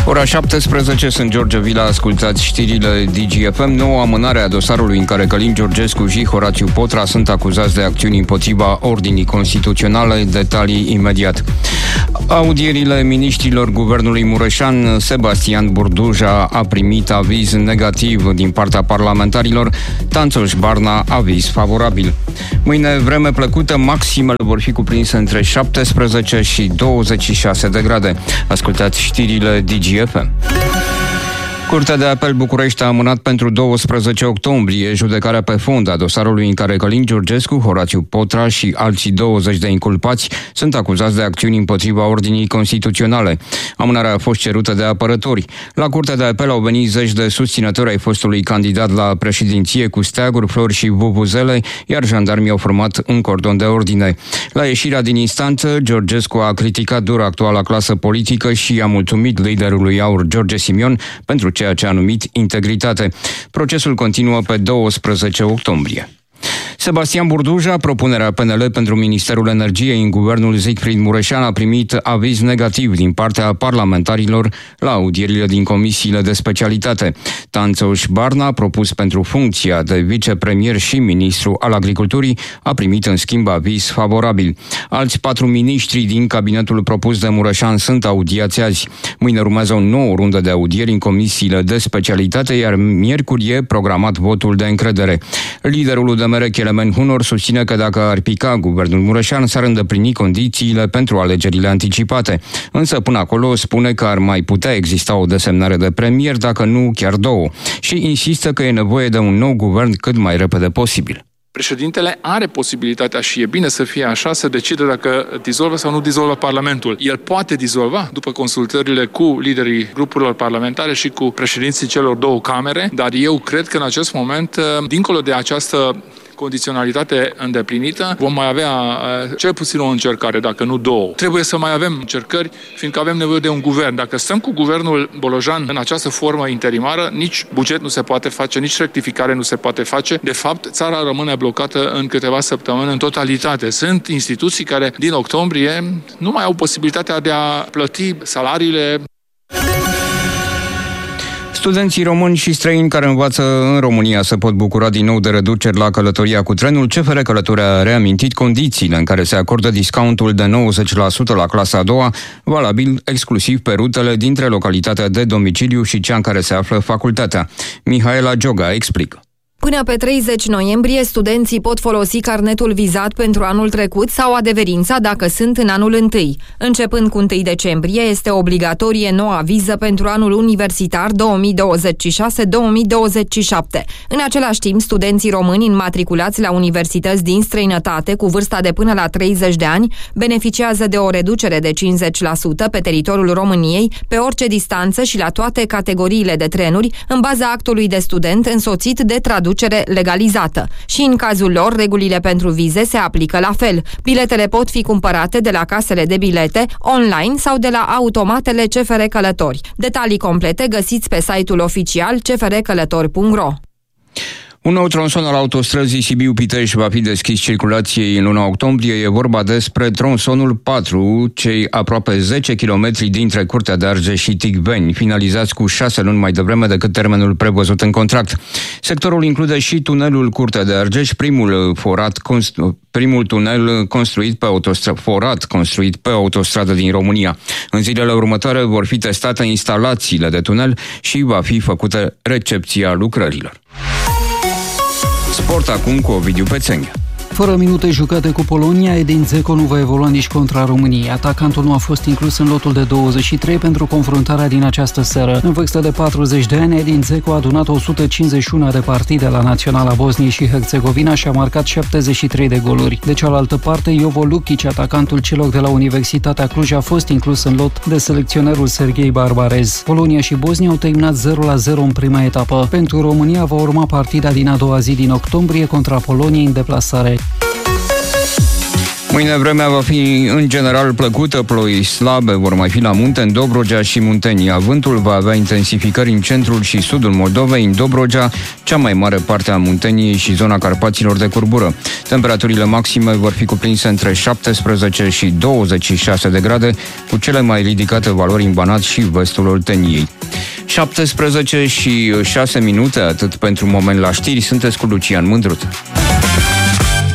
Ora 17, sunt George Vila, ascultați știrile DGFM. Noua amânare a dosarului în care Călin Georgescu și Horațiu Potra sunt acuzați de acțiuni împotriva ordinii constituționale. Detalii imediat. Audierile miniștrilor guvernului Mureșan, Sebastian Burduja a primit aviz negativ din partea parlamentarilor, Tanțoș Barna aviz favorabil. Mâine vreme plăcută, maximele vor fi cuprinse între 17 și 26 de grade. Ascultați știrile DGFM. Curtea de Apel București a amânat pentru 12 octombrie judecarea pe fond a dosarului în care Călin Georgescu, Horațiu Potra și alții 20 de inculpați sunt acuzați de acțiuni împotriva ordinii constituționale. Amânarea a fost cerută de apărători. La Curtea de Apel au venit zeci de susținători ai fostului candidat la președinție cu steaguri, flori și vuvuzele, iar jandarmii au format un cordon de ordine. La ieșirea din instanță, Georgescu a criticat dur actuala clasă politică și a mulțumit liderului AUR, George Simion, pentru ceea ce a numit integritate. Procesul continuă pe 12 octombrie. Sebastian Burduja, propunerea PNL pentru Ministerul Energiei în guvernul Siegfried Mureșan, a primit aviz negativ din partea parlamentarilor la audierile din comisiile de specialitate. Tanțoș Barna, propus pentru funcția de vicepremier și ministru al agriculturii, a primit în schimb aviz favorabil. Alți 4 miniștri din cabinetul propus de Mureșan sunt audiați azi. Mâine urmează o nouă rundă de audieri în comisiile de specialitate, iar miercuri e programat votul de încredere. Liderul UDMR, Kelemen Hunor, susține că dacă ar pica guvernul Mureșan, s-ar îndeplini condițiile pentru alegerile anticipate. Însă până acolo spune că ar mai putea exista o desemnare de premier, dacă nu chiar două, și insistă că e nevoie de un nou guvern cât mai repede posibil. Președintele are posibilitatea, și e bine să fie așa, să decide dacă dizolvă sau nu dizolvă Parlamentul. El poate dizolva după consultările cu liderii grupurilor parlamentare și cu președinții celor două camere, dar eu cred că în acest moment, dincolo de această condiționalitate îndeplinită, vom mai avea cel puțin o încercare, dacă nu două. Trebuie să mai avem încercări, fiindcă avem nevoie de un guvern. Dacă stăm cu guvernul Bolojan în această formă interimară, nici buget nu se poate face, nici rectificare nu se poate face. De fapt, țara rămâne blocată în câteva săptămâni în totalitate. Sunt instituții care din octombrie nu mai au posibilitatea de a plăti salariile. Studenții români și străini care învață în România se pot bucura din nou de reduceri la călătoria cu trenul. CFR Călători a reamintit condițiile în care se acordă discountul de 90% la clasa a doua, valabil exclusiv pe rutele dintre localitatea de domiciliu și cea în care se află facultatea. Mihaela Gioga explică. Până pe 30 noiembrie, studenții pot folosi carnetul vizat pentru anul trecut sau adeverința dacă sunt în anul întâi. Începând cu 1 decembrie, este obligatorie noua viză pentru anul universitar 2026-2027. În același timp, studenții români înmatriculați la universități din străinătate cu vârsta de până la 30 de ani beneficiază de o reducere de 50% pe teritoriul României, pe orice distanță și la toate categoriile de trenuri, în baza actului de student însoțit de traducere legalizată. Și în cazul lor, regulile pentru vize se aplică la fel. Biletele pot fi cumpărate de la casele de bilete, online sau de la automatele CFR Călători. Detalii complete găsiți pe site-ul oficial cfrcălători.ro. Un nou tronson al autostrăzii Sibiu-Pitești va fi deschis circulației în luna octombrie. E vorba despre tronsonul 4, cei aproape 10 km dintre Curtea de Argeș și Ticveni, finalizați cu 6 luni mai devreme decât termenul prevăzut în contract. Sectorul include și tunelul Curtea de Argeș, primul tunel construit pe autostradă din România. În zilele următoare vor fi testate instalațiile de tunel și va fi făcută recepția lucrărilor. Sport acum cu Ovidiu Pețenghea. Fără minute jucate cu Polonia, Edin Dzeko nu va evolua nici contra României. Atacantul nu a fost inclus în lotul de 23 pentru confruntarea din această seară. În vârstă de 40 de ani, Edin Dzeko a adunat 151 de partide la Naționala Bosniei și Herțegovina și a marcat 73 de goluri. De cealaltă parte, Jovo Lukic, atacantul celor de la Universitatea Cluj, a fost inclus în lot de selecționerul Serghei Barbarez. Polonia și Bosnia au terminat 0-0 în prima etapă. Pentru România va urma partida din a doua zi din octombrie contra Poloniei în deplasare. Mâine vremea va fi în general plăcută, ploi slabe vor mai fi la munte, în Dobrogea și Muntenia. Vântul va avea intensificări în centrul și sudul Moldovei, în Dobrogea, cea mai mare parte a Munteniei și zona Carpaților de curbură. Temperaturile maxime vor fi cuprinse între 17 și 26 de grade, cu cele mai ridicate valori în Banat și vestul Olteniei. 17 și 6 minute, atât pentru moment la știri, sunteți cu Lucian Mândruță.